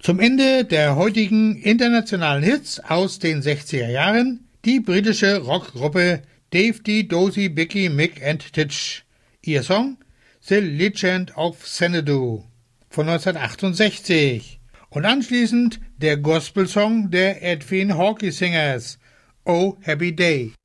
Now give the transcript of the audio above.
Zum Ende der heutigen internationalen Hits aus den 60er Jahren die britische Rockgruppe Dave D. Dozy, Bicky, Mick and Titch. Ihr Song The Legend of Xanadu von 1968. Und anschließend der Gospelsong der Edwin Hawkey Singers Oh Happy Day.